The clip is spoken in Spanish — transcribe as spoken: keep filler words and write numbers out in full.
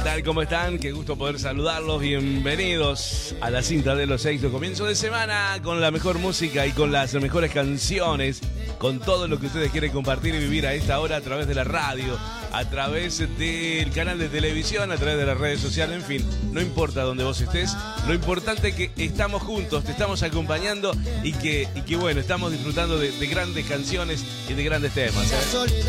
tal? ¿Cómo están? Qué gusto poder saludarlos. Bienvenidos a la cinta de los seis de comienzo de semana con la mejor música y con las mejores canciones, con todo lo que ustedes quieren compartir y vivir a esta hora a través de la radio, a través del canal de televisión, a través de las redes sociales, en fin, no importa dónde vos estés, lo importante es que estamos juntos, te estamos acompañando y que, y que bueno, estamos disfrutando de, de grandes canciones y de grandes temas, ¿eh?